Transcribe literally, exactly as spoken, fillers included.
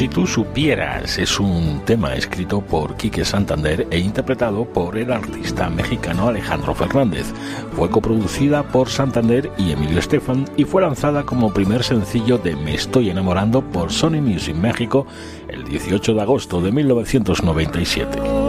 Si tú supieras es un tema escrito por Quique Santander e interpretado por el artista mexicano Alejandro Fernández. Fue coproducida por Santander y Emilio Estefan y fue lanzada como primer sencillo de Me Estoy Enamorando por Sony Music México el dieciocho de agosto de mil novecientos noventa y siete.